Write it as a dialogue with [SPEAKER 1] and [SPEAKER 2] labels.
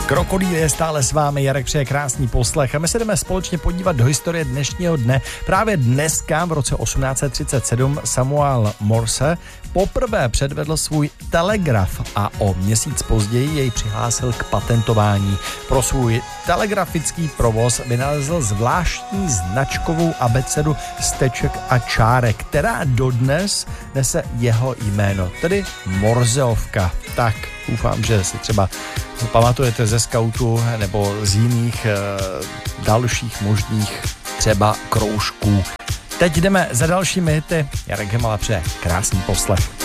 [SPEAKER 1] Krokodýl je stále s vámi, Jarek přeje krásný poslech a my se jdeme společně podívat do historie dnešního dne. Právě dneska v roce 1837 Samuel Morse poprvé předvedl svůj telegraf a o měsíc později jej přihlásil k patentování. Pro svůj telegrafický provoz vynalezl zvláštní značkovou abecedu z teček a čárek, která dodnes nese jeho jméno, tedy Morseovka. Tak doufám, že si třeba pamatujete ze skautu nebo z jiných dalších možných třeba kroužků. Teď jdeme za dalšími hity. Jarek Hymala přeje krásný poslech.